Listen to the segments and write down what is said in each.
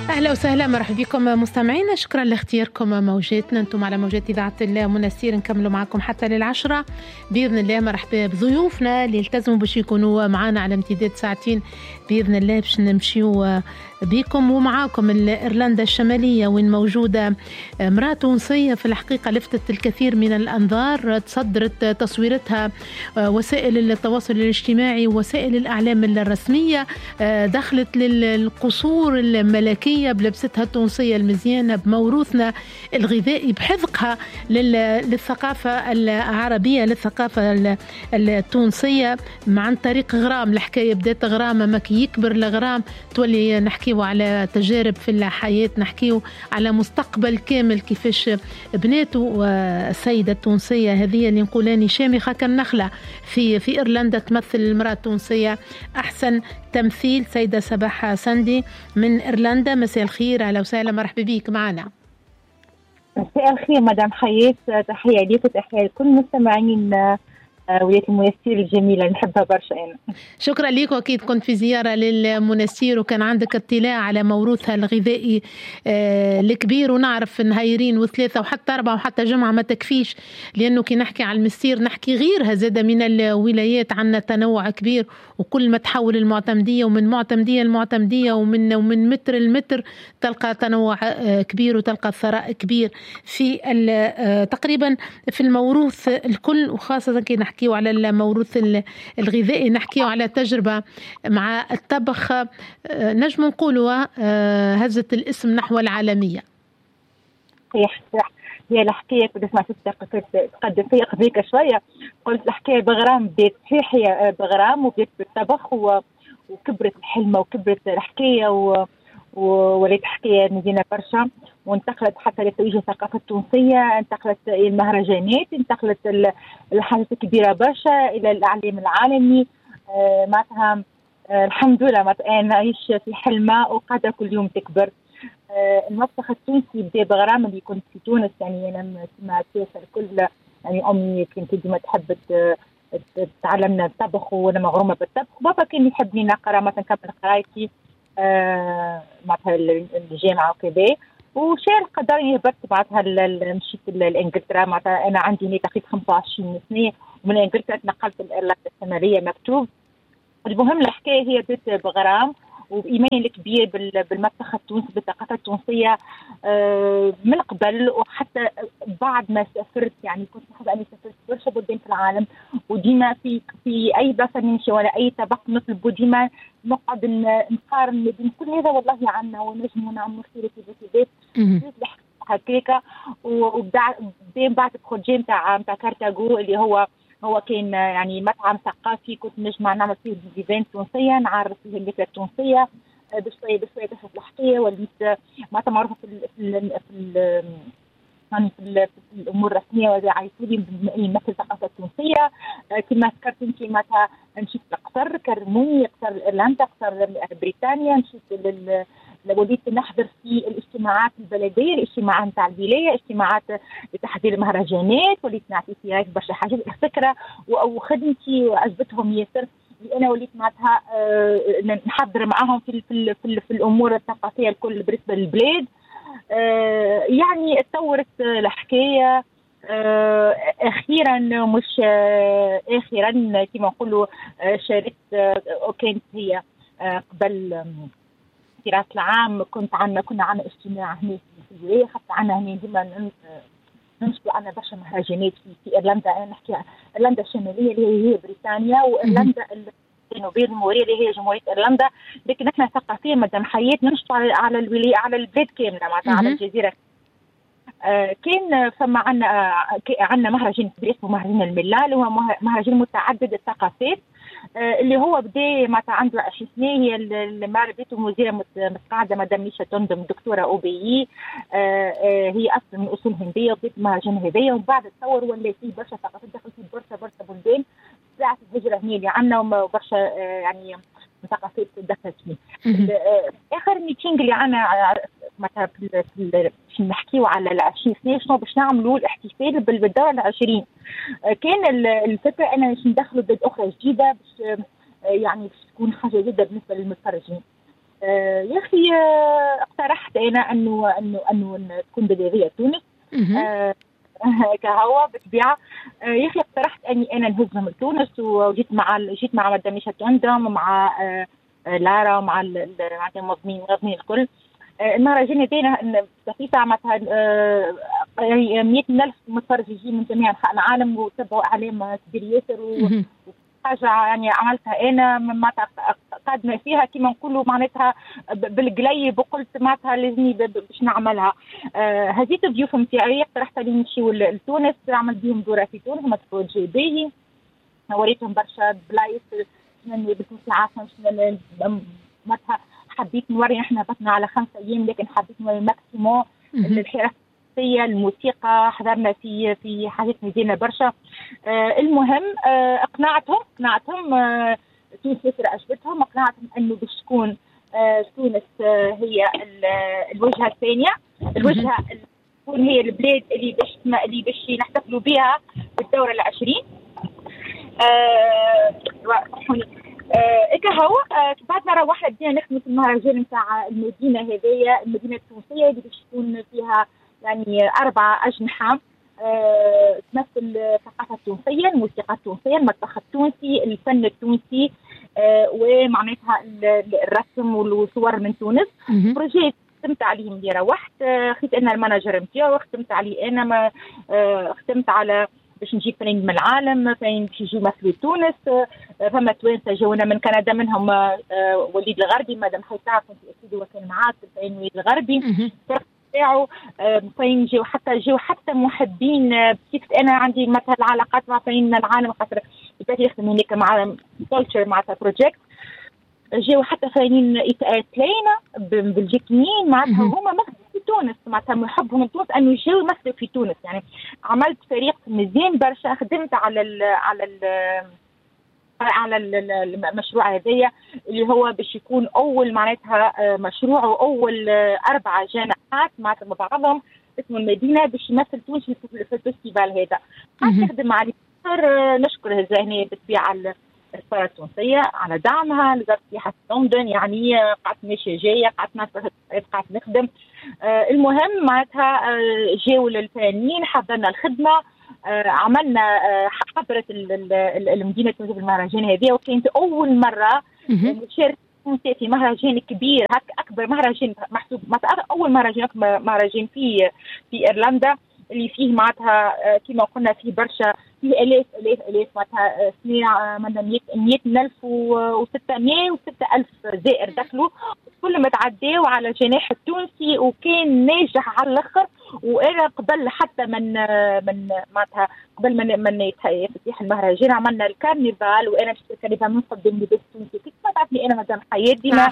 أهلا وسهلا، مرحبا بكم مستمعينا. شكرا لاختياركم موجاتنا. أنتم على موجات إذاعة المنستير، نكملوا معكم حتى للعشرة بإذن الله. مرحبا بضيوفنا اللي التزموا باش يكونوا معنا على امتداد ساعتين بإذن الله، باش نمشيوا بكم ومعاكم إيرلندا الشمالية، وين موجودة امرأة تونسية في الحقيقة لفتت الكثير من الأنظار. تصدرت تصويرتها وسائل التواصل الاجتماعي ووسائل الأعلام الرسمية، دخلت للقصور الملكية بلبستها التونسية المزيانة، بموروثنا الغذائي، بحذقها للثقافة العربية، للثقافة التونسية، عن طريق غرام. الحكاية بدأت غرام، ما كي يكبر الغرام تولي نحكيو على تجارب في الحياة، نحكيو على مستقبل كامل كيفاش بناته. السيدة التونسية هذه اللي نقولاني شامخة كالنخلة في إيرلندا، تمثل المرأة التونسية أحسن تمثيل. سيدة سباح سندي من إيرلندا، مساء الخير، أهلا وسهلا، مرحبا بيك معنا. مساء الخير مدام حياة، تحية ليك وتحية لكل مستمعين ولاية المنستير الجميلة، نحبها برشا أنا. شكرا لك، وأكيد كنت في زيارة للمنستير وكان عندك اطلاع على موروثها الغذائي الكبير، ونعرف نهايرين وثلاثة وحتى أربعة وحتى جمعة ما تكفيش، لأنه كي نحكي على المستير نحكي غيرها زادة من الولايات، عنا تنوع كبير، وكل ما تحول المعتمدية ومن معتمدية لمعتمدية ومن متر لمتر تلقى تنوع كبير وتلقى ثراء كبير في تقريبا في الموروث الكل، وخاصة كي نحكي على الموروث الغذائي، نحكي على تجربة مع الطبخ نجم نقولوا هزت الاسم نحو العالمية. صحيح، هي الحكاية كنت سمعت تقدم فيها قبيلك شوية، قلت الحكاية بغرام بيت. صحيح هي بغرام وبيت بالطبخ وكبرت الحلمة وكبرت الحكاية وليت حكاية مزينة برشا، وانتقلت حتى لتوجيه الثقافة التونسية، انتقلت إلى المهرجانات، انتقلت الحاجات الكبيرة برشا إلى الإعلام العالمي. معناتها الحمد لله معناتها أنا نعيش في حلمة وقاعدة كل يوم تكبر. المطبخ التونسي بدا بغرام اللي كنت في تونس، يعني أنا سمعت الكل، يعني أمي كانت ديما تحب تعلمنا الطبخ وأنا مغرومة بالطبخ، بابا كان يحبني نقرأ مثلا نكمل قرايتي معناتها الجامعة وكذا، وشاء القدر هبطت بعدها مشيت لإنجلترا. معناتها أنا عندي هنا تقريبا 25 سنة، ومن إنجلترا تنقلت لإيرلندا الشمالية مكتوب. المهم الحكاية هي بدت بغرام وبإيماني الكبير بالمطبخ التونسي، بالثقافة التونسية من قبل، وحتى بعد ما سافرت. يعني كنت حابة أني سافرت برشا بلدان في العالم، وديما في أي بلاصة نمشي ولا أي طبق نطلبه ديما نقعد نقارن بين كل هذا، والله عنا ونجم نعمل خير في هكاكا. وبعدين بعد بروجي نتاع كارتاغو اللي هو كان يعني مطعم ثقافي، كنت نجمع نعمل فيه ديزاين تونسية، نعرف فيه اللكة التونسية بشوية بشوية. تحت الحكاية وليت معناتها معروفة في الأمور الرسمية، وعيطولي نمثل الثقافة التونسية. كما ذكرت أنت معناتها مشيت لقصر كرموني، قصر إيرلندا، قصر بريطانيا، مشيت وليت نحضر في الاجتماعات البلدية، الاجتماعات نتاع الولاية، اجتماعات لتحضير المهرجانات، وليت نعطي فيها برشا حاجات. الفكرة وخدمتي عجبتهم ياسر، أنا وليت معناتها نحضر معاهم في الأمور الثقافية الكل بالنسبة للبلاد. يعني اتطورت الحكاية أخيرا، مش أخيرا كما نقولوا، شاركت. كانت هي قبل في راس العام كنا عنا اجتماع هنا في الولاية، حتى عنا هنا ديما نمشي عنا برشا مهرجانات في إيرلندا. أنا نحكي إيرلندا الشمالية اللي هي بريطانيا، وإيرلندا الجنوبية المورية اللي هي جمهورية إيرلندا. لكن احنا ثقافيا مدام حياة نمشي على الولاية، على البلاد كاملة معناتها على الجزيرة. كان فما عنا مهرجان كبير اسمه مهرجان الملا، اللي هو مهرجان متعدد الثقافات، اللي هو بدا معناتها عنده 20 سنة. هي المعرفة ومديرة متقاعدة مدام ميشا تندم، دكتورة OBE، هي أصلا من أصول هندية، وبدأت المهرجان هذايا، ومن بعد تصور ولا فيه برشا ثقافات، دخل فيه برشا بلدان ساعة الهجرة هنا اللي عنا، وبرشا يعني ثقافات دخلت فيه. آخر ميتينغ اللي عنا مثلا باش نحكيو على 20 سنة شنو باش نعملوا الاحتفال بالدورة 20. كان الفكرة أنا باش ندخلوا بلاد أخرى جديدة، باش يعني باش تكون حاجة جديدة بالنسبة للمتفرجين. يا اخي اقترحت انا انه تكون بلغيه تونس كهوا بالطبيعه. يا اخي اقترحت اني انا نهزهم لتونس، وجيت مع مدام ميشا تندم، مع لارا، ومع المنظمين الكل. المهرجان هذانا في ساعه مثلا 100,000 متفرج يجي من جميع انحاء العالم وتبعوا اعلام كبير ياسر، حاجه يعني عملتها انا معناتها قادمه فيها كما نقولوا معناتها بالقليب، وقلت معناتها لازمني باش نعملها. هزيت الضيوف نتاعي اقترحت عليهم نمشيو لتونس، عملت بهم دوره في تونس، هما بروجي باهي، وريتهم برشا بلايص بالتونسي عاصمه معناتها حبيت نوري. احنا بطنا على 5 أيام لكن حبيت نوري ماكسيموم الحرف الموسيقى، حضرنا في حاجات مزيانه برشا. المهم اقنعتهم تونس ياسر عجبتهم، اقنعتهم انه باش تكون تونس هي الوجهه الثانيه، الوجهه تكون هي البلاد اللي باش نحتفلوا بها بالدوره ال20. هو بعد ما روحنا بدينا نخدم في المهرجان نتاع المدينه هذيا، المدينه التونسيه اللي باش تكون فيها يعني 4 أجنحة تمثل الثقافة التونسية، الموسيقى التونسية، المطبخ التونسي، الفن التونسي، ومعناتها الرسم والصور من تونس. بروجي خدمت عليه اللي روحت، خدت أنا المانجر نتاعو، خدمت عليه أنا، ما خدمت على باش نجيب فنانين من العالم، فين باش يجيو يمثلوا تونس. فما توانسه جاونا من كندا، منهم وليد الغربي، مادام حيتعرف انت اكيد هو كان معاك فين وليد الغربي تاعو. فين جاو حتى محبين بسيكت. انا عندي مثلا العلاقات مع فنانين من العالم، خاطر بديت نخدم هناك مع كولتشر مع بروجيكت، جاو حتى فنانين ايطاليين بلجيكيين معناتها هما مثلوا في تونس، معناتها محبهم من تونس انه جاو يمثلوا في تونس. يعني عملت فريق مزيان برشا، خدمت على المشروع هذايا اللي هو باش يكون اول معناتها مشروع واول 4 جناحات معناتها مع بعضهم اسمه المدينه باش يمثل تونس في الفستيفال هذا. نخدم عليه. نشكر هنا بالطبيعه السفاره التونسيه على دعمها، وزاره السياحه في لندن، يعني قعدت ماشيه جايه، قعدت نخدم. المهم معناتها جاوا للفنانين، حضرنا الخدمه، عملنا حضرت المدينه التونسيه بالمهرجان هذه، وكانت اول مره نشارك في مهرجان كبير هكا، اكبر مهرجان محسوب اول مهرجان اكبر مهرجان في ايرلندا، اللي فيه معناتها كما قلنا فيه برشا، فيه الاف معناتها سنين من 100,000 و606,000 زائر دخلوا، كل ما تعداوا على الجناح التونسي، وكان ناجح على الاخر. وانا قبل حتى من معناتها قبل من يفتح المهرجان عملنا الكارنيفال، وانا مشيت الكارنيفال من قدام لباس تونسي، كيف ما تعرفني انا مدام حياه ديما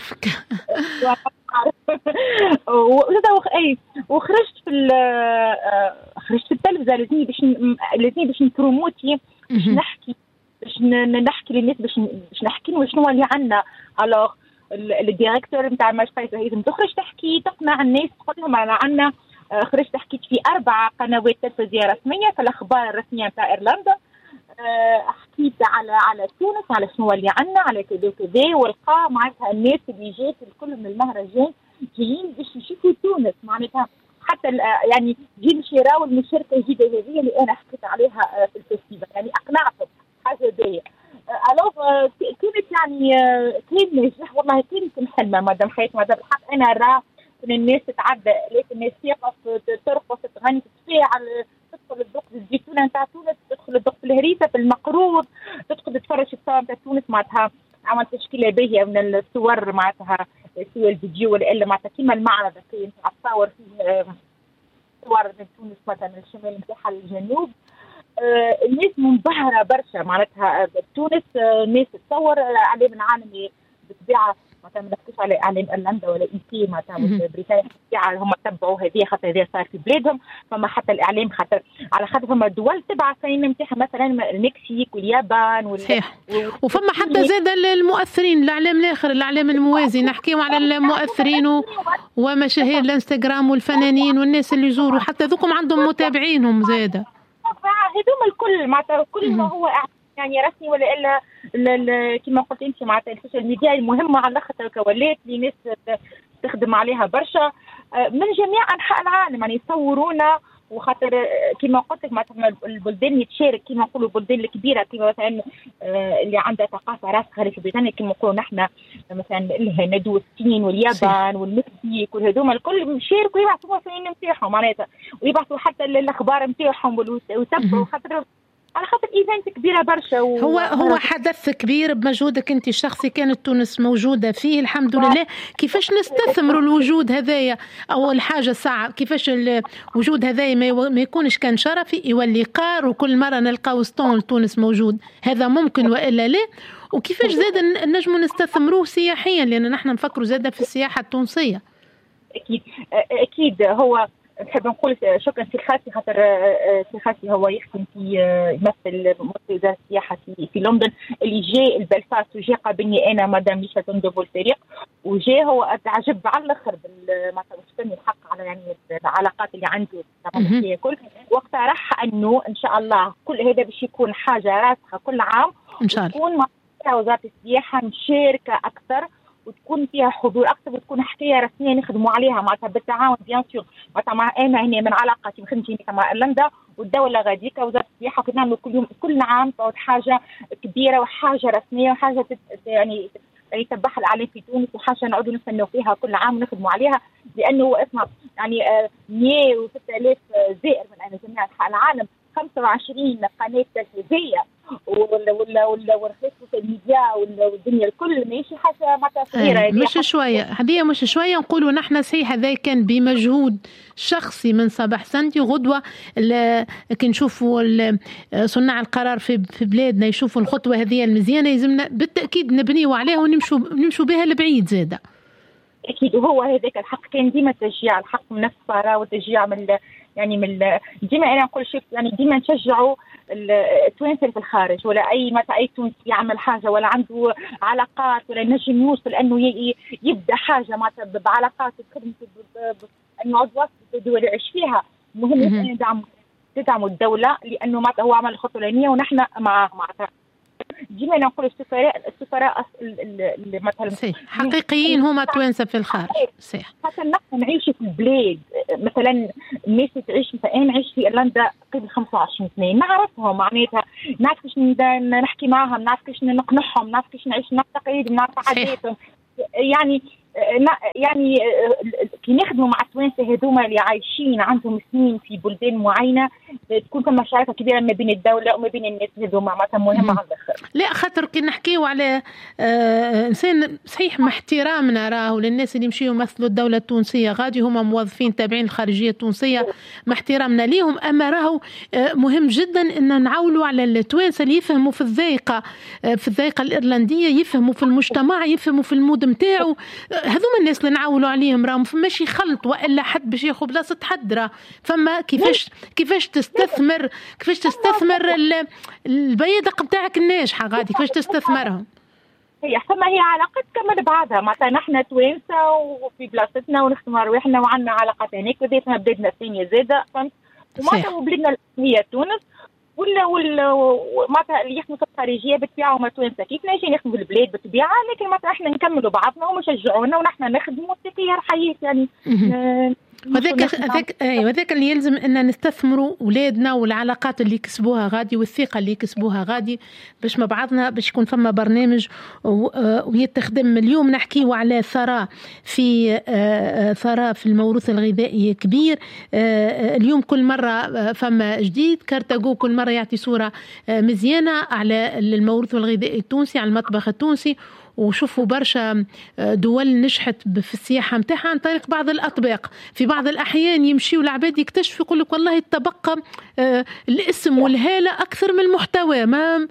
وخرجت خرجت في التلفزه، لازمني باش نبروموتي، باش نحكي للناس، باش نحكي لهم شنو اللي عندنا. الوغ الديريكتور نتاع المشفى لازم تخرج تحكي، تقنع الناس، تقول لهم انا عندنا. خرجت حكيت في 4 قنوات تلفزيونيه رسميه في الاخبار الرسميه نتاع ايرلندا. حكيت على تونس، على شنو اللي عندنا، على كذا، والقى معناتها الناس اللي جات الكل من المهرجان جايين باش يشوفوا تونس، معناتها حتى يعني جايين باش يراو المشاركه الجديده هذه اللي انا حكيت عليها في الفستيفال، يعني اقنعتهم حاجه باهيه. كانت يعني كان نجاح والله، كانت حلمه مدام حياتي مدام الحق. انا راه الناس تتعدى، لكن الناس تقف ترقص تغني تتفاعل، تدخل الذوق الزيتونه نتاع تونس، تدخل الذوق في الهريسه في المقروض، تدخل تتفرج في الصور نتاع تونس. معناتها عملت تشكيله باهيه من الصور، معناتها صور الفيديو ولا الا معناتها كيما المعرض كاين تصور فيه صور من تونس مثلا من الشمال نتاعها للجنوب. الناس منبهره برشا معناتها بتونس، الناس تصور عليه من عالمي بالطبيعه، مثلا ما نحكيش على اعلام ايرلندا ولا اي مثلا بريطانيا، هم تبعوا هذه خاطر هذا صار في بلادهم. فما حتى الاعلام خاطر هم دول تبع السينما نتاعها، مثلا المكسيك واليابان صحيح. وفما حتى زاد المؤثرين، الاعلام الاخر، الاعلام الموازي، نحكيو على المؤثرين ومشاهير الانستغرام والفنانين والناس اللي يزوروا، حتى ذوكم عندهم متابعينهم زاده. هذوما الكل معناتها كل ما هو يعني رسمي ولا الا كما قلت انت معناتها السوشيال ميديا المهمه على الاخر كولات اللي ناس تخدم عليها برشا من جميع انحاء العالم، يعني يصورونا. وخاطر كما قلت لك مثلا البلدان يتشارك كما نقولوا البلدان الكبيره كما مثلا اللي عندها ثقافه راسخه في بريطانيا كما نقولوا نحن مثلا الهند والصين واليابان والمكسيك وهذوما الكل يشاركوا يبعثوا الفنانين نتاعهم معناتها، ويبعثوا حتى الاخبار نتاعهم ويتبعوا على خاطر ايفنت كبيره برشا. هو حدث كبير بمجهودك انت الشخصي كانت تونس موجوده فيه الحمد لله. كيفاش نستثمروا الوجود هذايا؟ اول حاجه ساعه كيفاش الوجود هذايا ما يكونش كان شرفي يولي قار وكل مره نلقاو ستون تونس موجود، هذا ممكن والا لا؟ وكيفاش زاد نجموا نستثمروه سياحيا لان نحن نفكروا زاده في السياحه التونسيه؟ اكيد هو نحب نقول شكرا سي خاسي خاطر سي خاسي هو يخدم في يمثل وزارة السياحة في لندن اللي جاء البلفاست وجاء قابلني أنا مدام ليشا تندوب الفريق وجاء هو تعجب على الآخر مثلا مستني الحق على يعني العلاقات اللي عنده كل وقتها راح أنه إن شاء الله كل هذا باش يكون حاجة راسخة كل عام إن شاء الله وتكون مع وزارة السياحة مشاركة أكثر وتكون فيها حضور اكثر وتكون حكايه رسميه نخدموا عليها معناتها بالتعاون بيان سور معناتها مع انا هنا من علاقتي مخدمتي مع ايرلندا والدوله غاديك وزاره السياحه كنا نعملوا كل عام حاجه كبيره وحاجه رسميه وحاجه يعني يتبعها الاعلام في تونس وحاجه نعودوا نستنوا فيها كل عام ونخدموا عليها لانه اسمع يعني 106,000 زائر من جميع انحاء العالم 25 قناه تلفزيونيه والرخيص الميديا والدنيا الكل ماشي حاجه معناتها صغيره مش شويه هذه مش شويه نقولوا نحن صحيح هذا كان بمجهود شخصي من صباح سنتي غدوه كي نشوفوا صناع القرار في بلادنا يشوفوا الخطوه هذه المزيانه يلزمنا بالتاكيد نبنيوا عليها ونمشوا بها لبعيد زاده. اكيد وهو هذاك الحق كان ديما تشجيع الحق من نفس الصحراء وتشجيع من ديما انا نقول شوف يعني ديما نشجعوا التوانسه في الخارج ولا اي تونسي يعمل حاجه ولا عنده علاقات ولا نجم يوصل انه يبدا حاجه معناتها بعلاقات بخدمته انه عضوات الدول اللي يعيش فيها مهم ان تدعموا الدوله لانه معناتها هو عمل الخطوه الاولانيه ونحن معاه معناتها ديما نقول السفراء اللي مثلا حقيقيين هما توانسه في الخارج صحيح حتى نحن نعيش في البلاد مثلا الناس تعيش مثلا انا نعيش في ايرلندا قبل 25 سنه نعرفهم معناتها نعرف كيفاش نحكي معهم نعرف كيفاش نقنعهم نعرف كيفاش نعيش نعرف تقاليدهم نعرف عاداتهم يعني كي نخدموا مع التوانسه هذوما اللي عايشين عندهم سنين في بلدان معينه تكون فما شراكه كبيره ما بين الدوله وما بين الناس هذوما معناتها مهمه على الاخر. لا خاطر كي نحكيو على انسان صحيح مع احترامنا راهو للناس اللي يمشيوا يمثلوا الدوله التونسيه غادي هما موظفين تابعين الخارجيه التونسيه مع احترامنا ليهم اما راهو مهم جدا ان نعولوا على التوانسه اللي يفهموا في الذائقه الايرلنديه يفهموا في المجتمع يفهموا في المود نتاعو هذوما الناس اللي نعولوا عليهم راهم ماشي خلط والا حد باش ياخذ بلاصه حد راه فما كيفاش تستثمر البيادق نتاعك الناجحه غادي كيفاش تستثمرهم هي علاقات كمان بعضها مثلا نحن توانسه وفي بلاصتنا ونخدموا رواحنا وعندنا علاقات هناك وذاتنا بلادنا الثانيه زاده فهمت ومعناتها بلادنا هي تونس ولا معناتها اللي يخدموا في الخارجيه بالطبيعه هما توانسه كيف نجي نخدموا في البلاد بالطبيعه لكن معناتها احنا نكملوا بعضنا وهم يشجعونا ونحن نخدموا في الحياه يعني وذاك اللي يلزم ان نستثمروا اولادنا والعلاقات اللي يكسبوها غادي والثقه اللي يكسبوها غادي باش مع بعضنا باش يكون فما برنامج ويتخدم. اليوم نحكيوا على ثراء في الموروث الغذائي كبير. اليوم كل مره فما جديد كارتاغو كل مره يعطي صوره مزيانه على الموروث الغذائي التونسي على المطبخ التونسي وشوفوا برشا دول نجحت في السياحة متاعها عن طريق بعض الأطباق. في بعض الأحيان يمشيوا العباد يكتشفوا يقول لك والله تبقى الاسم والهالة أكثر من المحتوى ما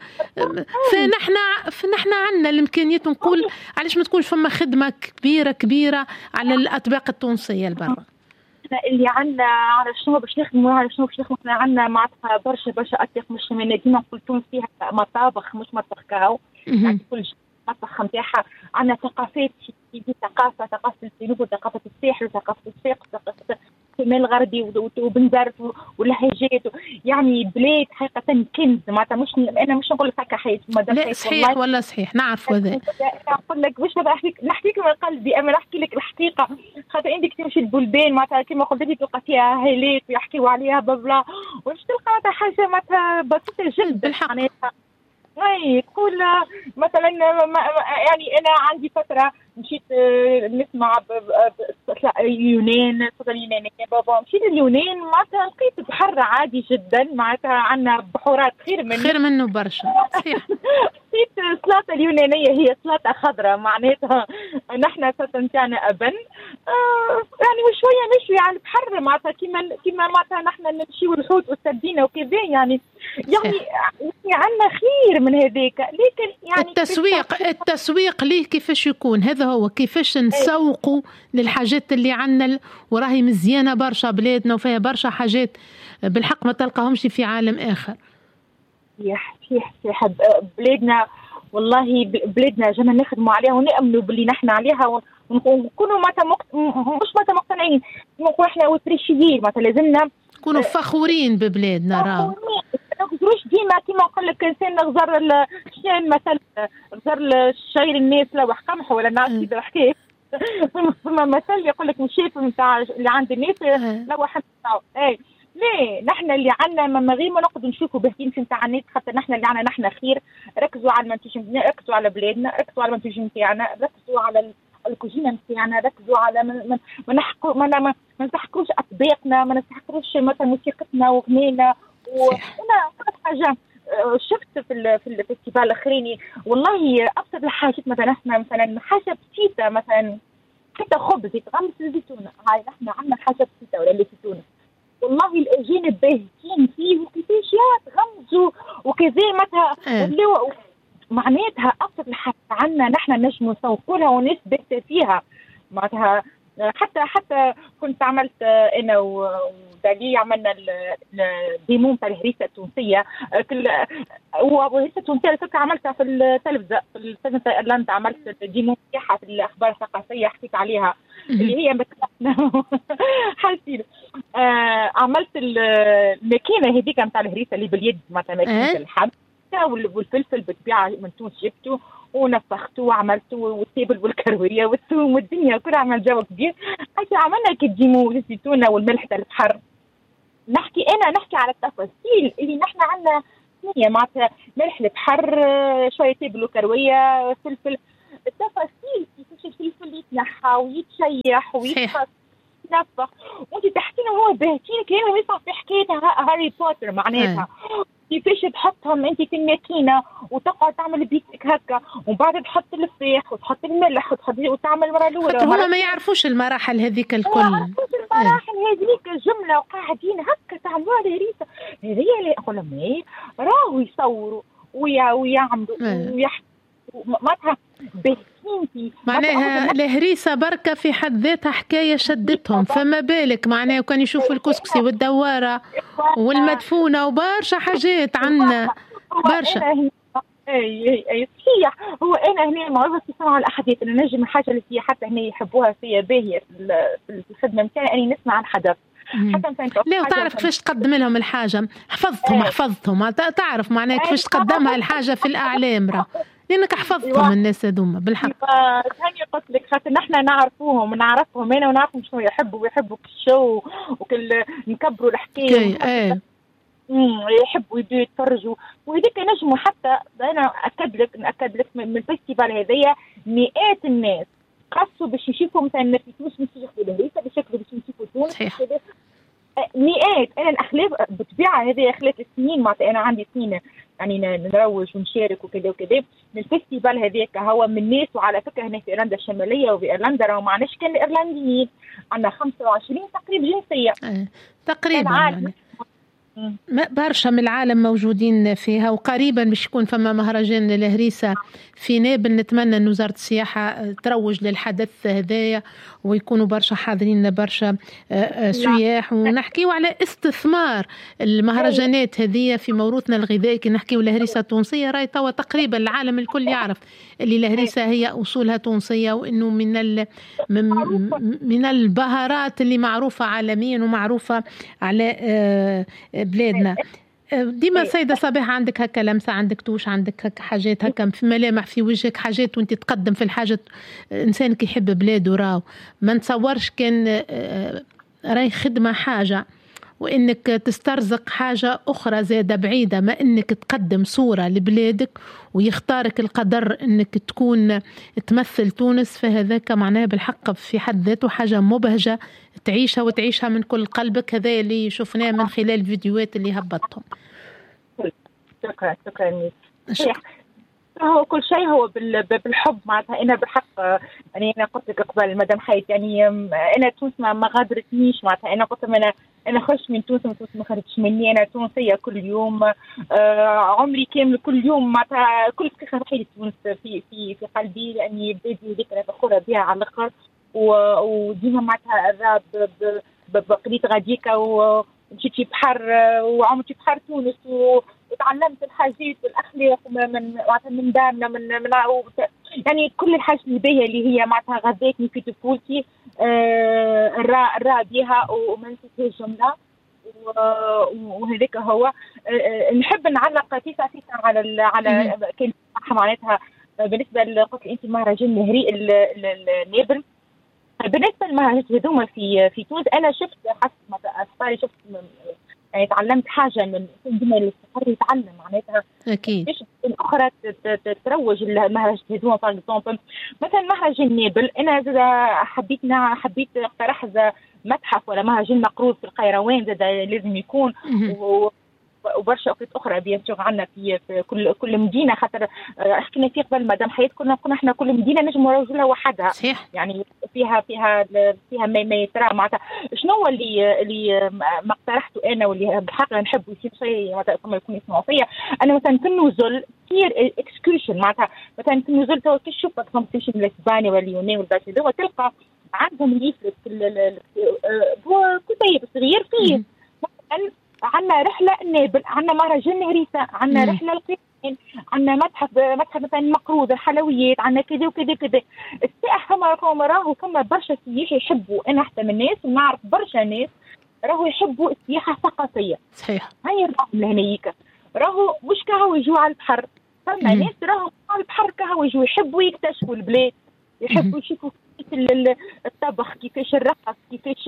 فنحن عنا الإمكانيات نقول علاش ما تكونش فما خدمة كبيرة على الأطباق التونسية البرة اللي عندنا على شنو باش نخدموا احنا عندنا معناتها برشا أطباق مش من ديما نقول تونس فيها مطابخ مش مطبخ كاو يعني كل المطبخ نتاعها عندنا ثقافات في ثقافة الجنوب وثقافة الساحل وثقافة الشرق وثقافة والشمال الغربي وبنزرت واللهجات، يعني بلاد حقيقة كنز. معناتها مش أنا مش نقول لك هكا حيت لا صحيح ولا صحيح، نعرف هذا. نقول لك واش هذا، نحكيك من قلبي، أما نحكي لك الحقيقة، خاطر عندك تمشي البلدان معناتها كيما قلت لك تلقى فيها عائلات ويحكيوا عليها ببلا، ومش تلقى معناتها حاجة معناتها بسيطة جدا بالحق. اي تقول مثلا يعني انا عندي فتره مشيت نسمع اليونان، صدى اليونانية بابا، مشيت اليونان معناتها لقيت بحر عادي جدا، معناتها عندنا بحورات خير منه برشا. صحيح. لقيت سلطة اليونانية هي سلطة خضراء، معناتها نحن السلطة نتاعنا أبن يعني وشوية نشوي على البحر، معناتها كيما معناتها نحن نمشيو الحوت والسردينة وكذا، يعني عندنا خير من هذاك. لكن يعني التسويق ليه كيفاش يكون؟ هذا هو كيفاش نسوقوا للحاجات اللي عندنا، وراهي مزيانة برشا بلادنا وفيها برشا حاجات بالحق ما تلقاهمش في عالم آخر. صحيح بلادنا والله، بلادنا جينا نخدموا عليها ونأمنوا باللي نحن عليها، ونكونوا مش مقتنعين، نكونوا احنا وتريشيين، معناتها لازمنا نكونوا فخورين ببلادنا. راه نغزروش ديما كيما نقول لك انسان نغزر الشان مثلا، غزر الشعير الناس لوح قمح ولا ناس كذا حكايه. فما مثل يقول لك مشيف نتاع اللي عند الناس لوح نتاعو. اي ليه نحن اللي عندنا ما غير ما نقعدوا نشوفوا بهتين نتاع الناس، خاطر نحن اللي عندنا نحن خير. ركزوا على المنتوج نتاعنا، ركزوا على بلادنا، ركزوا على المنتوج نتاعنا، ركزوا على الكوجينه نتاعنا، ركزوا على ما نسحقوش اطباقنا، ما نسحقوش مثلا موسيقتنا وغنينا. وانا حاجه شفت في الفيستيفال الاخراني والله ابسط الحاجات، مثلا حاجه بسيطه، مثلا حتى خبز يتغمس الزيتونه، هاي نحن عندنا حاجه بسيطه ولا الزيتونه، والله الاجانب باهتين فيه وكيفاش يتغمزوا وكذا، مثلا معناتها ابسط الحاجات عندنا نحن نجم نسوقوا لها ونثبت فيها. معناتها حتى كنت عملت انا ودالي عملنا الديموم تاع الهريسه التونسيه، والهريسه التونسيه اللي كنت عملتها في التلفزه تاع ايرلندا، عملت الديموم تاعها في الاخبار الثقافيه، حكيت عليها اللي هي حالتي. عملت الماكينه هذيك نتاع الهريسه اللي باليد، مثلا ماكينه اللحم والفلفل بالطبيعه من تونس جبته ونفخته وعملته، والتيبل والكرويه والثوم والدنيا كلها، عمل جو كبير. حتى عملنا كديمو الزيتونه والملح تاع البحر. نحكي على التفاصيل اللي نحن عندنا، هي معناتها ملح البحر، شويه تيبل وكرويه، فلفل، التفاصيل كيفاش الفلفل يتنحى ويتشيح ويتنفخ، وانت تحكي لهم هو باهتين كانوا يسمعوا في حكايه هاري بوتر، معناتها كيفاش تحطهم انت في الماكينه وتقعد تعمل بيتك هكا، ومن بعد تحط الفراخ وتحط الملح وتعمل مرة الاولى. هما ما يعرفوش المراحل هذيك الكل، المراحل هذيك جمله، وقاعدين هكا تعملوها الهريسه هذه اللي اقول لهم ايه راهو يصوروا ويعملوا ويحكوا، معناتها معناها الهريسه بركه في حد ذاتها حكايه شدتهم، فما بالك معناها كان يشوفوا الكسكسي والدواره والمدفونه وبرشا حاجات عندنا برشا. اي صحيح. هو انا هنا معرضه في صنع الاحاديث، انا نجم الحاجه اللي هي حتى هنا يحبوها فيا باهيه في الخدمه نتاعي اني نسمع عن حدث. لا وتعرف كيفاش تقدم لهم الحاجه، حفظتهم تعرف معناها كيفاش تقدمها الحاجه في الاعلام، راه لانك حفظتهم الناس هذوما بالحق. ثاني قلت لك خاطر نحن نعرفوهم انا ونعرفهم شنو يحبوا، ويحبوا الشو وكل نكبروا الحكايه يحبوا يبدوا يتفرجوا، وهذيك نجموا. حتى انا ناكد لك من الفيستيفال هذايا مئات الناس قصوا باش يشوفوا مثلا ما فيتوش يشوفوا الهريسه بشكل باش يشوفوا تونس، مئات. انا الاخلاق بالطبيعه هذه اخلاق السنين، معناتها انا عندي سنين يعني نروج ونشارك وكذا وكذا من الفيستيفال هذاك، هو من الناس. وعلى فكره هنا في ايرلندا الشماليه وبايرلندا راهو معناش كان الايرلنديين، عندنا 25 تقريبا جنسيه تقريبا يعني. برشا من العالم موجودين فيها، وقريبا باش يكون فما مهرجان الهريسة في نابل. نتمنى أن وزارة السياحة تروج للحدث هذايا ويكونوا برشا حاضرين، برشا سياح، ونحكيوا على استثمار المهرجانات هذه في موروثنا الغذائي. كي نحكيوا الهريسة التونسية راي توا تقريبا العالم الكل يعرف اللي الهريسة هي أصولها تونسية، وإنه من البهارات اللي معروفة عالميا ومعروفة على بلادنا. ديما سيدة صباح عندك هكا لمسة، عندك توش، عندك هكا حاجات هكا في ملامح في وجهك، حاجات وانت تقدم في الحاجة. إنسانك يحب بلاده راو ما نتصورش كان راي خدمة حاجة وإنك تسترزق حاجة أخرى زادة بعيدة، ما إنك تقدم صورة لبلادك ويختارك القدر إنك تكون تمثل تونس. فهذاك معناه بالحق في حد ذاته حاجة مبهجة تعيشها وتعيشها من كل قلبك. هذا اللي شفناه من خلال الفيديوهات اللي هبطتهم. شكرا. هو كل شيء هو بالحب معناتها. انا بالحق يعني انا قلت لك قبل مدام حياتي يعني انا تونس ما غادرتنيش معناتها. انا قلت انا خرجت من تونس وتونس ما خرجتش مني. انا تونسيه كل يوم، عمري كامل كل يوم معناتها كل دقيقه نحيي تونس في قلبي، لاني بلادي ذكرى فخوره بها على الاخر. وديما معناتها بقيت غاديكا ومشيت في بحر وعمت في بحر تونس وتعلمت الحاجات والاخلاق من دارنا من يعني كل الحاجات الباهيه اللي هي معناتها غذاتني في طفولتي. الرا بها وما نسيتهاش جمله. وهذاك هو نحب نعلق فيسا على كلمه معناتها بالنسبه قلت انت مهرجان نابل. بالنسبه للمهرجانات هذوما في تونس انا شفت حسب شفت يعني تعلمت حاجه من ديما الاستقرار يتعلم معناتها اكيد ايش الاخرى تروج المهرجان هذوما. باغ اكزومبل مثلا مهرجان نابل انا حبيت اقترح متحف ولا مهرجان مقروض في القيروان زاد لازم يكون وبرشا اوقات اخرى بيان عندنا في كل مدينه. خاطر حكينا فيه قبل مدام حياه كنا احنا كل مدينه نجم نروجوا لها وحدها صحيح. يعني فيها ما يترى معناتها شنو اللي ما اقترحته انا واللي بحق نحب يصير شيء معناتها يكون يسمعوا فيا. انا مثلا في النزل كثير اكسكورشن معناتها مثلا في النزل تو تشوف كومبيتيشن الاسباني واليوناني والبرازيلي تلقى عندهم ليفلت كتيب صغير فيه مثلا عندنا رحله نابل، عندنا مهرجان هريسه، عندنا رحله القيروان، عندنا متحف مثلا مقروض الحلويات، عندنا كذا وكذا كذا. السائح فما برشا سياح يحبوا. انا حتى من الناس ونعرف برشا ناس راهو يحبوا السياحه الثقافيه. صحيح. هاي الراهم لهنيك راهو مش كهو يجوا على البحر. فما ناس راهو على البحر كهو يجوا يحبوا يكتشفوا البلاد، يحبوا يشوفوا الطبخ كيفاش الرقص كيفاش.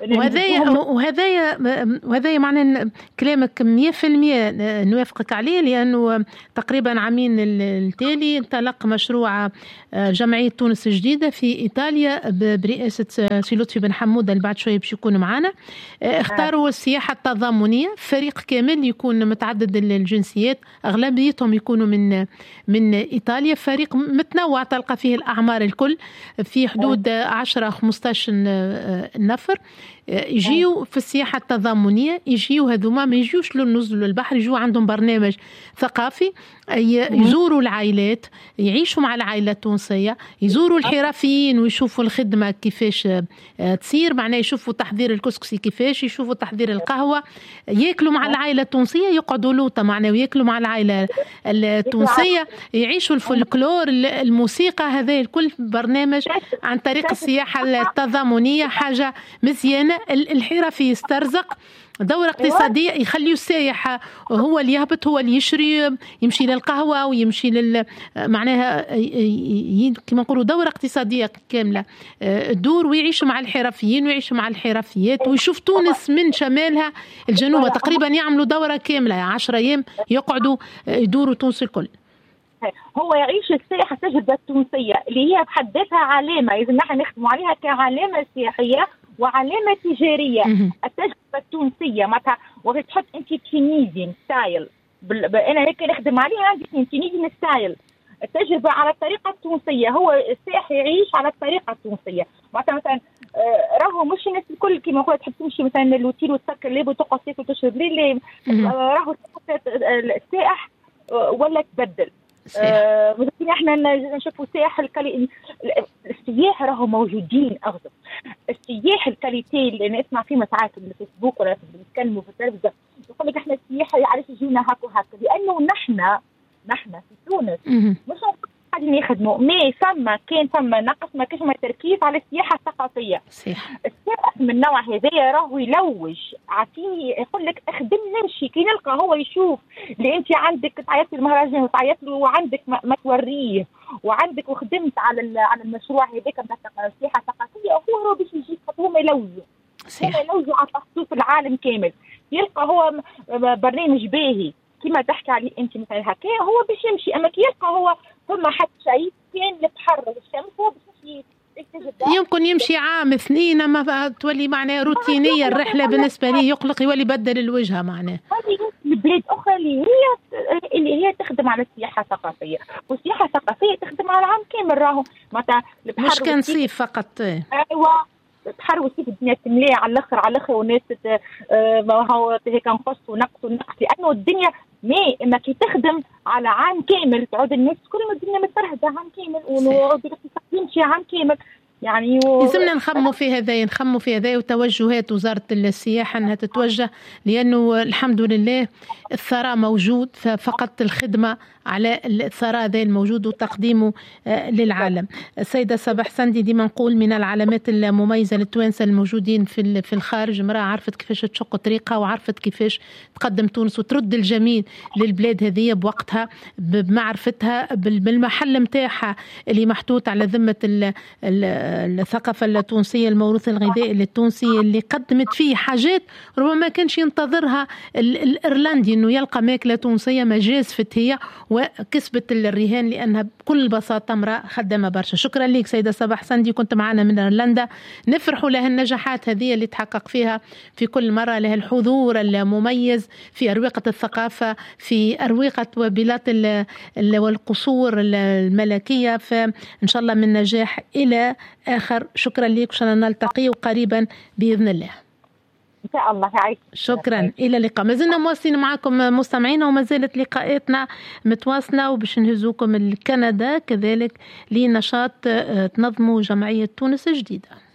وهذا معنى كلامك 100% نوافقك عليه، لأنه تقريبا عامين التالي انطلق مشروع جمعية تونس الجديدة في إيطاليا برئاسة سي لطفي بن حمودة اللي بعد شوية باش يكون معنا. اختاروا السياحة التضامنية، فريق كامل يكون متعدد الجنسيات، أغلبيتهم يكونوا من إيطاليا. فريق متنوع تلقى فيه الأعمار الكل، في حدود 10-15 نفر يجيوا في السياحة التضامنية. يجيوا هذوما ما يجيوش للنزل للبحر، يجيوا عندهم برنامج ثقافي، يزوروا العائلات، يعيشوا مع العائلة التونسية، يزوروا الحرفيين ويشوفوا الخدمة كيفاش تصير، معناه يشوفوا تحضير الكسكسي كيفاش، يشوفوا تحضير القهوة، يأكلوا مع العائلة التونسية، يقعدوا لوطة معناه ويأكلوا مع العائلة التونسية، يعيشوا الفولكلور الموسيقى. هذا الكل برنامج عن طريق السياحة التضامنية، حاجة مزيانة. الحرفي يسترزق دورة اقتصادية، يخليه السائح هو اللي يهبط، هو اللي يشري، يمشي للقهوة ويمشي معناها كما نقولوا دورة اقتصادية كاملة الدور، ويعيش مع الحرفيين ويعيش مع الحرفيات ويشوف تونس من شمالها الجنوب. تقريبا يعملوا دورة كاملة 10 أيام يقعدوا يدوروا تونس الكل. هو يعيش السائح التجربة التونسية اللي هي بحد ذاتها علامة إذا نحن نخدموا عليها كعلامة سياحية وعلامة تجارية. التجربة التونسية معناتها وقت تحط أنت تونيزيان ستايل، أنا هيك نخدم عليها عندي تونيزيان ستايل، التجربة على الطريقة التونسية. هو السائح يعيش على الطريقة التونسية معناتها مثلا راهو مش الناس الكل كيما هو تحب تمشي مثلا للوتيل وتسكر ليب وتقعد تاكل وتشرب ليل. راهو السائح ولا تبدل. مثلا احنا نشوفوا سياح السياح راهو موجودين اغلب. السياح الكاليتي اللي نسمع فيه ساعات في الفيسبوك ولا بنتكلموا في التلفزيون يقول لك احنا السياح علاش يجونا هكا وهكا، لانه نحن في تونس مش قاعدين يخدموا كان ثم نقص ما كانش تركيز على السياحه الثقافيه. صحيح. السائح من النوع هذايا راهو يلوج عطيني يقول لك اخدم نمشي كي نلقى هو يشوف اللي انت عندك تعيط المهرجان وتعيط له وعندك ما توريه وعندك وخدمت على المشروع هذاك نتاع السياحه الثقافيه، هو راهو باش يجي هما يلوجوا. هما يلوجوا على تصوير العالم كامل، يلقى هو برنامج باهي كما تحكي عليه انت مثلا هكا هو باش يمشي. اما كي يلقى هو ثم حد شيء كان البحر والشمس هو باش يمكن يمشي عام 2 اما تولي معناها روتينيه الرحله بالنسبه لي، يقلق يولي يبدل الوجهه معناها. هذه البلاد اخرى اللي هي تخدم على السياحه الثقافيه، والسياحه الثقافيه تخدم على العام كامل. راهو معناتها مش كان صيف فقط. ايوه البحر والصيف الدنيا تملي على الاخر والناس هو هيك نقص ونقص، لانه الدنيا اما كي تخدم على عام كامل تعود الناس كل ما الدنيا متفرهده عام كامل ونقعد يمشي عام كامل يعني لازمنا نخموا في هذا وتوجهات وزارة السياحة أنها تتوجه، لأنه الحمد لله الثراء موجود، ففقط الخدمة على الثراء ذا الموجود وتقديمه للعالم. السيدة صباح سندي ديما نقول من العلامات المميزة للتوانسة الموجودين في الخارج، امرأة عرفت كيفاش تشق طريقها وعرفت كيفاش تقدم تونس وترد الجميل للبلاد هذه بوقتها بمعرفتها بالمحل متاعها اللي محطوط على ذمة الثقافة التونسية، الموروث الغذائي التونسي اللي قدمت فيه حاجات ربما كانش ينتظرها الإيرلندي انه يلقى ماكلة تونسية مجازفت هي وكسبت الرهان لأنها بكل بساطة امرأة خدامة برشا. شكرا لك سيدة صباح سندي، كنت معنا من إيرلندا. نفرحوا لها النجاحات هذه اللي تحقق فيها في كل مرة، لها الحضور المميز في أروقة الثقافة، في أروقة وبلاد والقصور الملكية، فإن شاء الله من نجاح إلى آخر. شكرا لك، وشنا نلتقي قريبا بإذن الله إن شاء الله. يعيش. شكرا، إلى اللقاء. ما زلنا مواصلين معكم مستمعينا وما زالت لقاءاتنا متواصلة، وباش نهزوكم لكندا كذلك لنشاط تنظموا جمعية تونس جديدة.